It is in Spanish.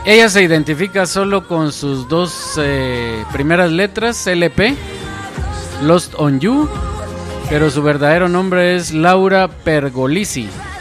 Ella se identifica solo con sus dos primeras letras, LP, Lost on You, pero su verdadero nombre es Laura Pergolisi.